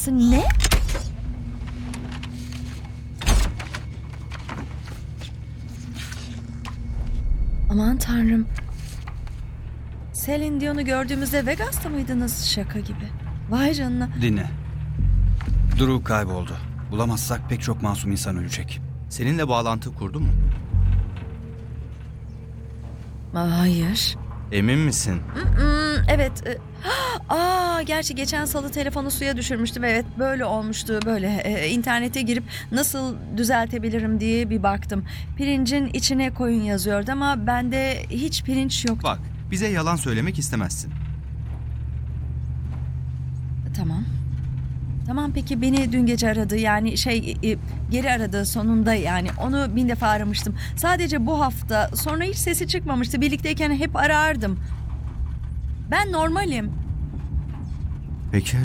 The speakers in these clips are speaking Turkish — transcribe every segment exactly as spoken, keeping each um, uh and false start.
misin? Ne? Aman tanrım. Celine Dion'u gördüğümüzde Vegas'ta mıydınız? Şaka gibi. Vay canına. Dinle. Drew kayboldu. Bulamazsak pek çok masum insan ölecek. Seninle bağlantı kurdu mu? Aa, hayır. Emin misin? Hmm, evet. e, Aa, gerçi geçen salı telefonu suya düşürmüştüm. Evet, böyle olmuştu. Böyle e, internete girip nasıl düzeltebilirim diye bir baktım. Pirincin içine koyun yazıyordu ama bende hiç pirinç yoktu. Bak, bize yalan söylemek istemezsin. Tamam. Tamam, peki beni dün gece aradı, yani şey e, geri aradı sonunda, yani onu bin defa aramıştım. Sadece bu hafta, sonra hiç sesi çıkmamıştı. Birlikteyken hep arardım. Ben normalim. Pekala.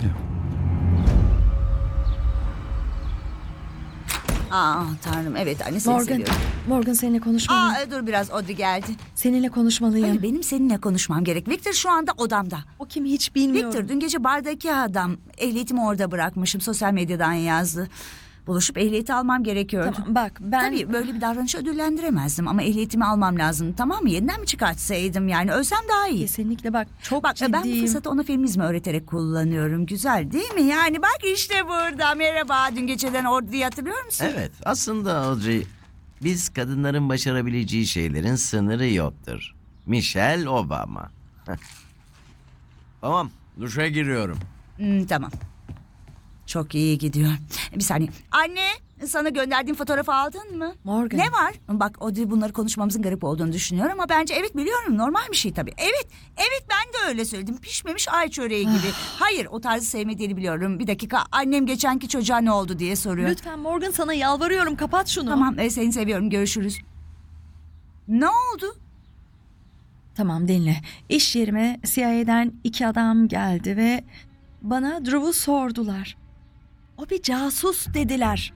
Aa tanrım, evet anne, seni Morgan, seviyorum. Morgan seninle konuşmalıyım. Aa dur biraz, Audrey geldi. Seninle konuşmalıyım. Hayır, benim seninle konuşmam gerek. Victor şu anda odamda. O kim hiç bilmiyorum. Victor, dün gece bardaki adam. Ehliyetimi orada bırakmışım. Sosyal medyadan yazdı. Buluşup ehliyeti almam gerekiyordu. Tamam, bak ben... Tabii böyle bir davranışı ödüllendiremezdim ama ehliyetimi almam lazım. Tamam mı? Yeniden mi çıkartsaydım yani? Ölsem daha iyi. Kesinlikle bak, çok Bak ciddiyim. ben bu fırsatı ona feminizmi öğreterek kullanıyorum. Güzel değil mi? Yani bak işte burada. Merhaba. Dün geceden Audrey'i hatırlıyor musun? Evet, aslında Audrey, biz kadınların başarabileceği şeylerin sınırı yoktur. Michelle Obama. Tamam, duşa giriyorum. Hmm, tamam. Çok iyi gidiyor. Bir saniye. Anne, sana gönderdiğim fotoğrafı aldın mı? Morgan. Ne var? Bak Audrey, bunları konuşmamızın garip olduğunu düşünüyor ama bence evet, biliyorum, normal bir şey tabii. Evet, evet, ben de öyle söyledim. Pişmemiş ay çöreği gibi. Hayır, o tarzı sevmediğini biliyorum. Bir dakika, annem geçenki çocuğa ne oldu diye soruyor. Lütfen Morgan, sana yalvarıyorum, kapat şunu. Tamam, e, seni seviyorum, görüşürüz. Ne oldu? Tamam, dinle. İş yerime C I A'den iki adam geldi ve bana Drew'u sordular. O bir casus dediler.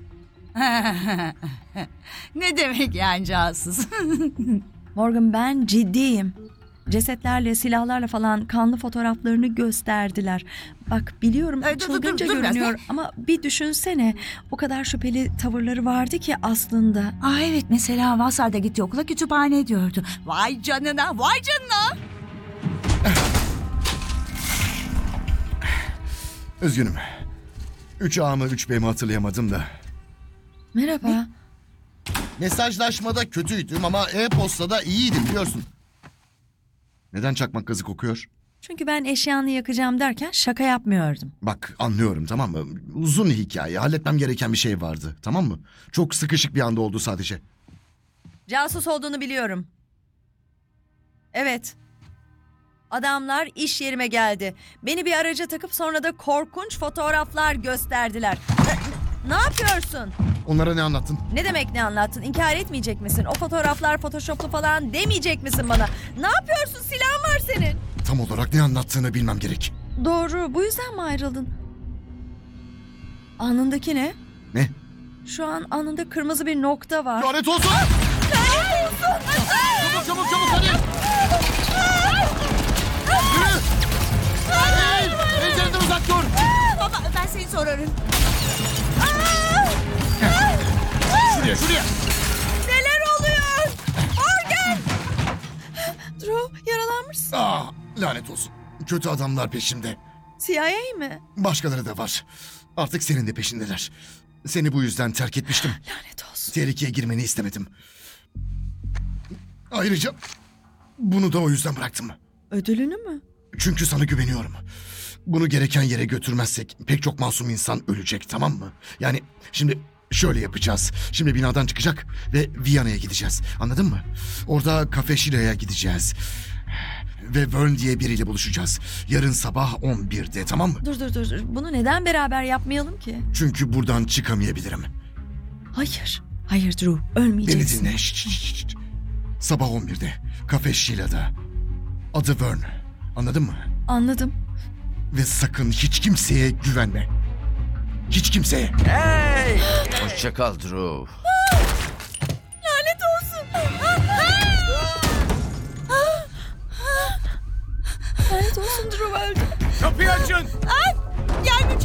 Ne demek yani casus? Morgan, ben ciddiyim. Cesetlerle, silahlarla falan kanlı fotoğraflarını gösterdiler. Bak biliyorum Ay, dur, dur, çılgınca dur, dur biraz, görünüyor ne? ama bir düşünsene. O kadar şüpheli tavırları vardı ki aslında. Aa evet, mesela Vassar'da gitti okula, kütüphane diyordu. Vay canına, vay canına. Üzgünüm. Üç A mı üç B mi hatırlayamadım da. Merhaba. Mesajlaşmada kötüydüm ama e-postada iyiydim biliyorsun. Neden çakmak gazı kokuyor? Çünkü ben eşyanı yakacağım derken şaka yapmıyordum. Bak anlıyorum, tamam mı? Uzun hikaye, halletmem gereken bir şey vardı, tamam mı? Çok sıkışık bir anda oldu sadece. Casus olduğunu biliyorum. Evet. Adamlar iş yerime geldi. Beni bir araca takıp sonra da korkunç fotoğraflar gösterdiler. Ne, ne yapıyorsun? Onlara ne anlattın? Ne demek ne anlattın? İnkar etmeyecek misin? O fotoğraflar photoshoplu falan demeyecek misin bana? Ne yapıyorsun? Silahın var senin. Tam olarak ne anlattığını bilmem gerek. Doğru. Bu yüzden mi ayrıldın? Alnındaki ne? Ne? Şu an alnında kırmızı bir nokta var. Lanet olsun! Lanet olsun! Çabuk çabuk çabuk hadi! Yürü! Hey! Ellerinden uzak dur! Baba, ben seni sorarım. Şuraya şuraya! Neler oluyor? Morgan! Drew, yaralanmışsın. Ah, lanet olsun. Kötü adamlar peşimde. C I A mi? Başkaları da var. Artık senin de peşindeler. Seni bu yüzden terk etmiştim. Lanet olsun. Tehlikeye girmeni istemedim. Ayrıca bunu da o yüzden bıraktım. Ödülünü mü? Çünkü sana güveniyorum. Bunu gereken yere götürmezsek pek çok masum insan ölecek, tamam mı? Yani şimdi şöyle yapacağız. Şimdi binadan çıkacak ve Viyana'ya gideceğiz. Anladın mı? Orada Cafe Shila'ya gideceğiz. Ve Vern diye biriyle buluşacağız. Yarın sabah on birde, tamam mı? Dur dur dur. Bunu neden beraber yapmayalım ki? Çünkü buradan çıkamayabilirim. Hayır. Hayır Drew. Beni Ölmeyeceksin. dinle. Şşt, şşt, şşt. Sabah on birde Cafe Shila'da. Adı Vern. Anladın mı? Anladım. Ve sakın hiç kimseye güvenme. Hiç kimseye. Hey! Hoşça kal Drew. Lanet olsun. Lanet olsun Drew öldü. Kapıyı açın! Gelme